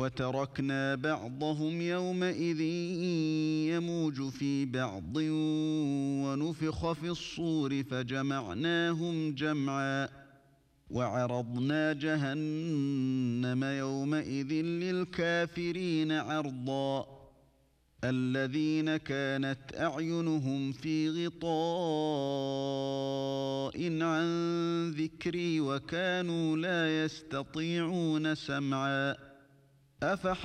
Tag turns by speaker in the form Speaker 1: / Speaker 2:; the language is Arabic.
Speaker 1: وتركنا بعضهم يومئذ يموج في بعض ونفخ في الصور فجمعناهم جمعا وعرضنا جهنم يومئذ للكافرين عرضا الذين كانت أعينهم في غطاء عن ذكري وكانوا لا يستطيعون سمعا